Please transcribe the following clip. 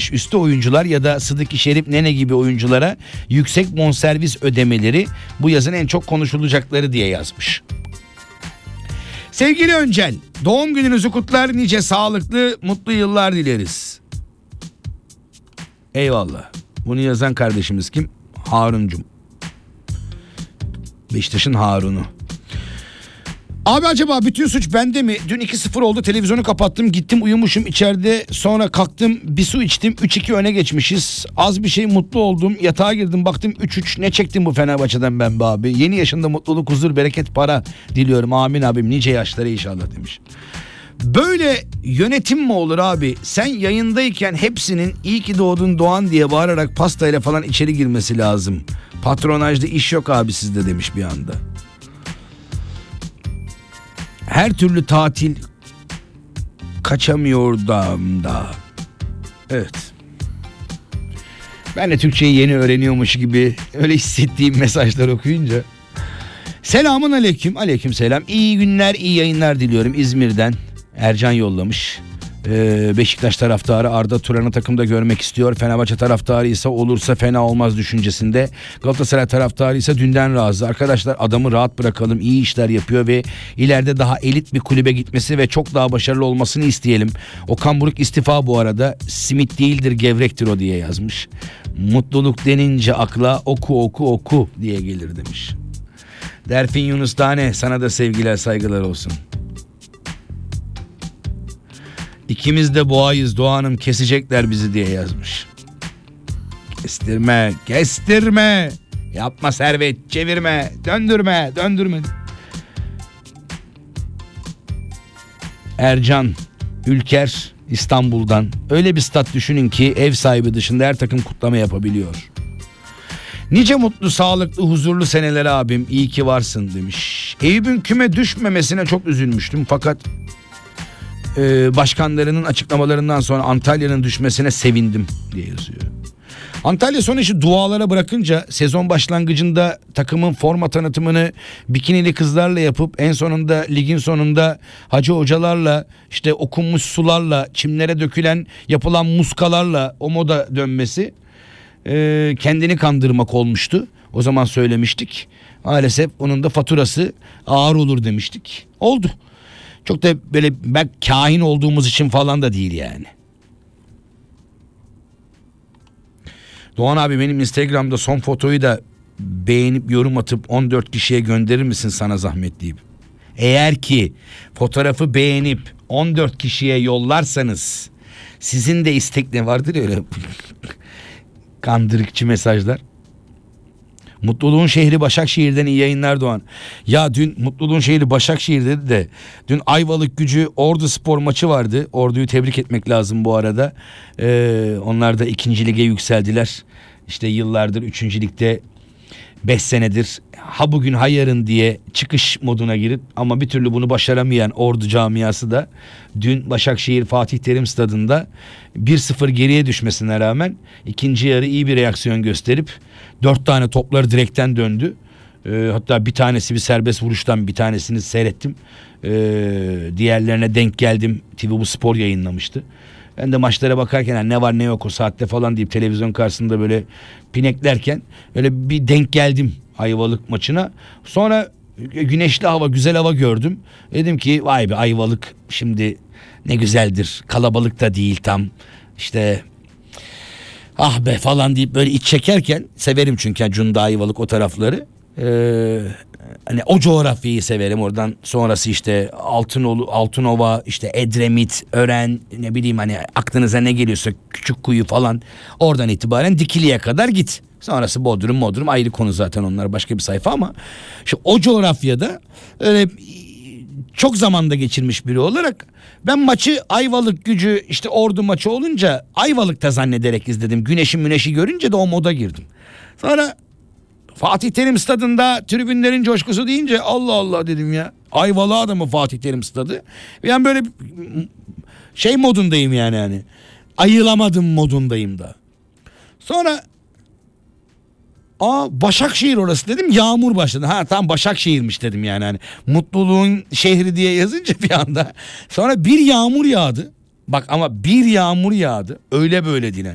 yaş üstü oyuncular ya da Sıdık Şerif Nene gibi oyunculara yüksek bonservis ödemeleri bu yazın en çok konuşulacakları diye yazmış. Sevgili Öncel, doğum gününüzü kutlar, nice sağlıklı mutlu yıllar dileriz. Eyvallah. Bunu yazan kardeşimiz kim? Haruncum. Beşiktaş'ın Harun'u. Abi acaba bütün suç bende mi? Dün 2-0 oldu, televizyonu kapattım, gittim uyumuşum içeride, sonra kalktım bir su içtim, 3-2 öne geçmişiz. Az bir şey mutlu oldum, yatağa girdim, baktım 3-3, ne çektim bu Fenerbahçe'den ben be abi. Yeni yaşında mutluluk, huzur, bereket, para diliyorum, amin abim, nice yaşlara inşallah demiş. Böyle yönetim mi olur abi? Sen yayındayken hepsinin iyi ki doğdun Doğan diye bağırarak pastayla falan içeri girmesi lazım. Patronajda iş yok abi sizde demiş bir anda. Her türlü tatil kaçamıyordum da. Evet. Ben de Türkçeyi yeni öğreniyormuş gibi öyle hissettiğim mesajlar okuyunca. Selamun aleyküm. Aleyküm selam. İyi günler, iyi yayınlar diliyorum İzmir'den. Ercan yollamış. Beşiktaş taraftarı Arda Turan'ı takımda görmek istiyor. Fenerbahçe taraftarı ise olursa fena olmaz düşüncesinde. Galatasaray taraftarı ise dünden razı. Arkadaşlar adamı rahat bırakalım. İyi işler yapıyor ve ileride daha elit bir kulübe gitmesi ve çok daha başarılı olmasını isteyelim. Okan Buruk istifa bu arada. Simit değildir, gevrektir o diye yazmış. Mutluluk denince akla oku diye gelir demiş. Derfin Yunus Tane, sana da sevgiler saygılar olsun. İkimiz de boğayız Doğan'ım, kesecekler bizi diye yazmış. Kestirme. Yapma Servet, çevirme, döndürme. Ercan Ülker İstanbul'dan. Öyle bir stat düşünün ki ev sahibi dışında her takım kutlama yapabiliyor. Nice mutlu, sağlıklı, huzurlu seneler abim, iyi ki varsın demiş. Eyüp'ün küme düşmemesine çok üzülmüştüm fakat başkanlarının açıklamalarından sonra Antalya'nın düşmesine sevindim diye yazıyor. Antalya son işi dualara bırakınca sezon başlangıcında takımın forma tanıtımını bikinili kızlarla yapıp en sonunda ligin sonunda hacı hocalarla, işte okunmuş sularla, çimlere dökülen yapılan muskalarla o moda dönmesi kendini kandırmak olmuştu. O zaman söylemiştik. Maalesef onun da faturası ağır olur demiştik. Oldu. Çok da böyle ben kahin olduğumuz için falan da değil yani. Doğan abi benim Instagram'da son fotoyu da beğenip yorum atıp 14 kişiye gönderir misin sana zahmet deyip. Eğer ki fotoğrafı beğenip 14 kişiye yollarsanız sizin de istek ne vardır öyle kandırıkçı mesajlar. Mutluluğun şehri Başakşehir'den iyi yayınlar Doğan. Ya dün mutluluğun şehri Başakşehir dedi de dün Ayvalık Gücü Ordu Spor maçı vardı. Ordu'yu tebrik etmek lazım bu arada. Onlar da 2. lige yükseldiler. İşte yıllardır 3. ligde 5 senedir ha bugün ha yarın diye çıkış moduna girip ama bir türlü bunu başaramayan Ordu camiası da dün Başakşehir Fatih Terim Stadı'nda 1-0 geriye düşmesine rağmen ikinci yarı iyi bir reaksiyon gösterip 4 tane topları direkten döndü. Hatta bir tanesi bir serbest vuruştan, bir tanesini seyrettim. Diğerlerine denk geldim. TV Bu Spor yayınlamıştı. Ben de maçlara bakarken hani ne var ne yok o saatte falan deyip televizyon karşısında böyle pineklerken öyle bir denk geldim Ayvalık maçına. Sonra güneşli hava, güzel hava gördüm. Dedim ki vay be Ayvalık şimdi ne güzeldir. Kalabalık da değil tam. İşte ah be falan deyip böyle iç çekerken, severim çünkü yani Cunda, Ayvalık o tarafları. Hani o coğrafyayı severim. Oradan sonrası işte Altınova, işte Edremit, Ören, ne bileyim hani aklınıza ne geliyorsa Küçükkuyu falan, oradan itibaren Dikili'ye kadar git. Sonrası Bodrum ayrı konu, zaten onlar başka bir sayfa ama şu o coğrafyada öyle çok zamanda geçirmiş biri olarak ben maçı Ayvalık Gücü işte Ordu maçı olunca Ayvalık'ta zannederek izledim. Güneşi görünce de o moda girdim. Sonra Fatih Terim Stadı'nda tribünlerin coşkusu deyince Allah Allah dedim ya. Ayvalık'a da mı Fatih Terim Stadı? Ben böyle şey modundayım yani hani. Ayılamadım modundayım da. Sonra Başakşehir orası dedim, yağmur başladı. Ha tam Başakşehir'miş dedim yani hani. Mutluluğun şehri diye yazınca bir anda. Sonra bir yağmur yağdı. Bak ama bir yağmur yağdı. Öyle böyle değil.